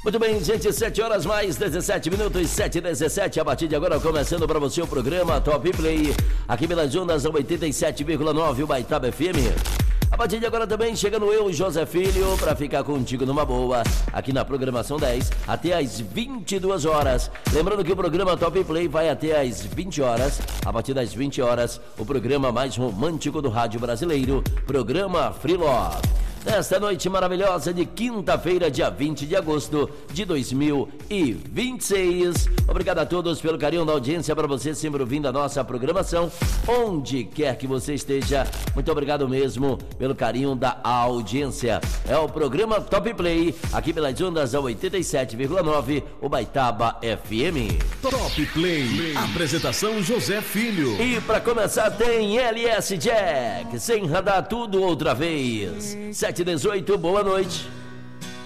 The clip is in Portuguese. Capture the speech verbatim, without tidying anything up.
Muito bem, gente, sete horas mais dezessete minutos, sete e dezessete. A partir de agora, começando para você o programa Top Play, aqui pelas ondas oitenta e sete vírgula nove, o Baitaba F M. A partir de agora também chegando eu, José Filho, para ficar contigo numa boa, aqui na programação dez, até às vinte e duas horas. Lembrando que o programa Top Play vai até às vinte horas. A partir das vinte horas, o programa mais romântico do rádio brasileiro, programa Free Love. Nesta noite maravilhosa de quinta-feira, dia vinte de agosto de dois mil e vinte e seis. Obrigado a todos pelo carinho da audiência, para você sempre ouvindo a nossa programação, onde quer que você esteja. Muito obrigado mesmo pelo carinho da audiência. É o programa Top Play, aqui pelas ondas da oitenta e sete vírgula nove, o Baitaba F M. Top Play. Apresentação José Filho. E para começar tem L S Jack, sem radar tudo outra vez. sete e dezoito, boa noite.